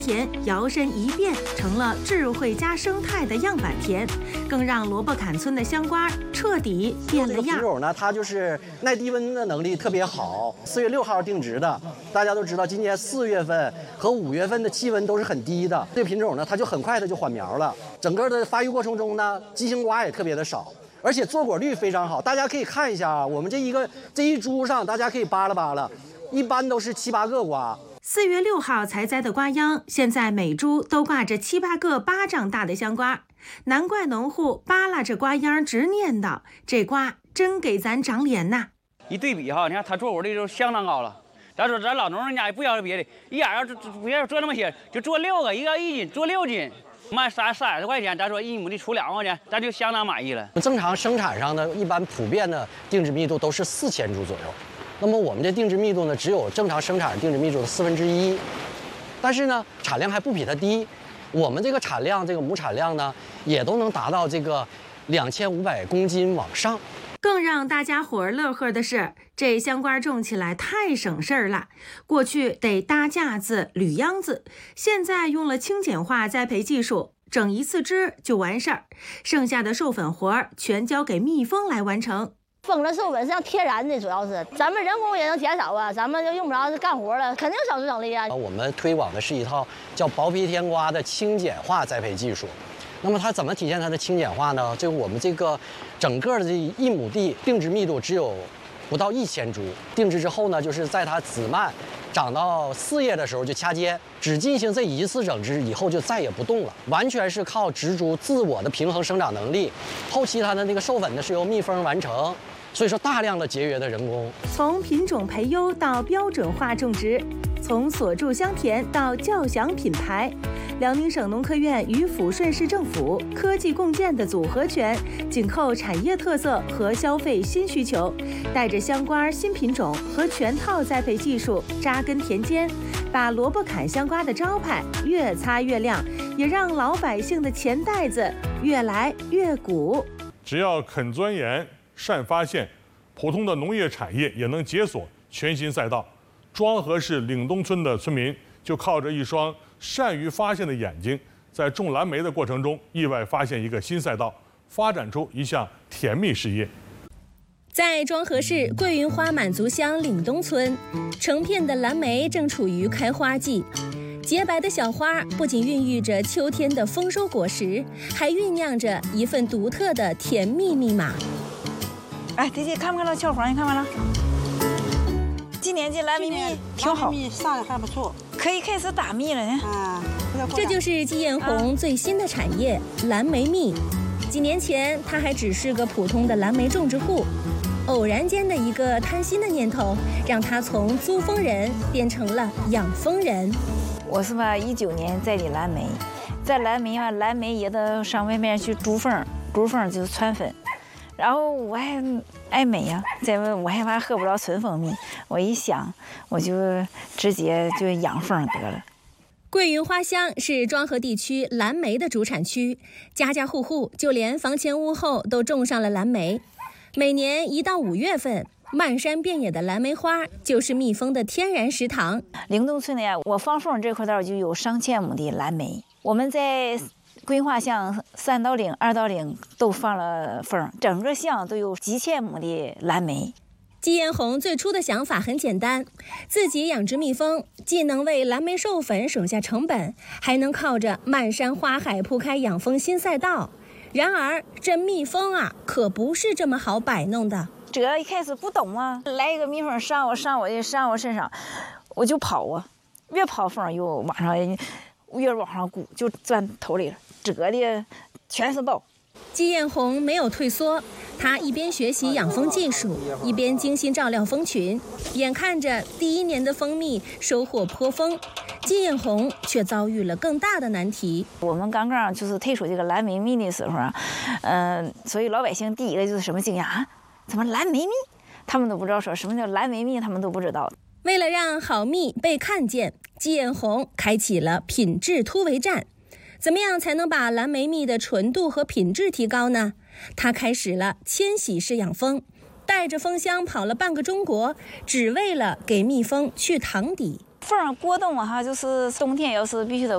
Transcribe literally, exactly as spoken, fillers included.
田摇身一变成了智慧加生态的样板田，更让萝卜坎村的香瓜彻底变了样。 品种呢，它就是耐低温的能力特别好。四月六号定植的，大家都知道，今年四月份和五月份的气温都是很低的。这个品种呢，它就很快的就缓苗了。整个的发育过程中呢，畸形瓜也特别的少，而且坐果率非常好。大家可以看一下啊，我们这一个这一株上，大家可以扒拉扒拉，一般都是七八个瓜。 四月六号采摘的瓜秧，现在每株都挂着七八个巴掌大的香瓜，难怪农户扒拉着瓜秧直念叨：“这瓜真给咱长脸呐！” 一对比哈，你看它做果率就相当高了。咱说咱老农人家也不要别的，一眼要不要做那么些，就做六个，一个一斤，做六斤，卖三三十块钱，咱说一亩地出两块钱，咱就相当满意了。 正常生产上呢，一般普遍的定植密度都是四千株左右。那么我们的定植密度呢，只有正常生产定植密度的四分之一，但是呢，产量还不比它低。我们这个产量，这个亩产量呢，也都能达到这个两千五百公斤往上。 更让大家伙儿乐呵的是，这香瓜种起来太省事儿了。过去得搭架子、捋秧子，现在用了轻简化栽培技术，整一次枝就完事儿，剩下的授粉活儿全交给蜜蜂来完成。 蜂的授粉是要天然的，主要是咱们人工也能减少啊，咱们就用不着干活了，肯定省时省力啊。 我们推广的是一套叫薄皮甜瓜的轻简化栽培技术。那么它怎么体现它的轻简化呢？就我们这个整个的这一亩地定植密度只有不到一千株，定植之后呢，就是在它子蔓长到四叶的时候就掐尖，只进行这一次整植以后就再也不动了，完全是靠植株自我的平衡生长能力。后期它的那个授粉呢是由蜜蜂完成。所以说，大量的节约的人工。 从品种培优到标准化种植，从锁住香田到叫响品牌，辽宁省农科院与抚顺市政府科技共建的组合拳，紧扣产业特色和消费新需求，带着香瓜新品种和全套栽培技术扎根田间，把萝卜坎香瓜的招牌越擦越亮，也让老百姓的钱袋子越来越鼓。 只要肯钻研、善发现，普通的农业产业也能解锁全新赛道。庄河市岭东村的村民就靠着一双善于发现的眼睛，在种蓝莓的过程中意外发现一个新赛道，发展出一项甜蜜事业。 在庄河市桂云花满族乡岭东村，成片的蓝莓正处于开花季。洁白的小花不仅孕育着秋天的丰收果实，还酝酿着一份独特的甜蜜密码。 哎，弟弟，看没看到俏黄？你看完了？今年这蓝莓蜜挺好， 蜜上的还不错， 可以开始打蜜了呢。 啊， 这就是季艳红最新的产业——蓝莓蜜。几年前，她还只是个普通的蓝莓种植户，偶然间的一个贪心的念头，让她从租蜂人变成了养蜂人。 我是吧，一九年在理蓝莓，在蓝莓啊，蓝莓也得上外面去珠蜂，珠蜂就是传粉。然后我还爱美呀、啊，再问我还怕喝不着纯蜂蜜，我一想，我就直接就养蜂得了。 桂云花乡是庄河地区蓝莓的主产区，家家户户就连房前屋后都种上了蓝莓。每年一到五月份，漫山遍野的蓝莓花就是蜜蜂的天然食堂。 岭东村呢，我放蜂这块道就有上千亩的蓝莓，我们在桂云花乡三道岭、二道岭都放了蜂，整个乡都有几千亩的蓝莓。 季艳红最初的想法很简单，自己养殖蜜蜂，既能为蓝莓授粉省下成本，还能靠着漫山花海铺开养蜂新赛道。然而，这蜜蜂啊，可不是这么好摆弄的。 这一开始不懂啊，来一个蜜蜂上我上我的上我身上，我就跑啊，越跑蜂又往上，越往上鼓，就钻头里了，折的全是包。 季艳红没有退缩，她一边学习养蜂技术，一边精心照料蜂群。眼看着第一年的蜂蜜收获颇丰，季艳红却遭遇了更大的难题。 我们刚刚就是推出这个蓝莓蜜的时候啊，嗯、呃，所以老百姓第一个就是什么惊讶啊？怎么蓝莓蜜？他们都不知道说什么叫蓝莓蜜，他们都不知道。 为了让好蜜被看见，季艳红开启了品质突围战。怎么样才能把蓝莓蜜的纯度和品质提高呢？他开始了迁徙式养蜂，带着蜂箱跑了半个中国，只为了给蜜蜂去糖底。 蜂过冬啊，哈，就是冬天要是必须得